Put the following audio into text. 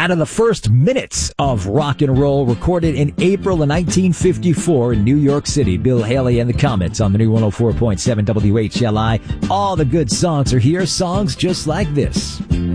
out of the first minutes of rock and roll recorded in April of 1954 in New York City. Bill Haley and the Comets on the new 104.7 WHLI. All the good songs are here, songs just like this.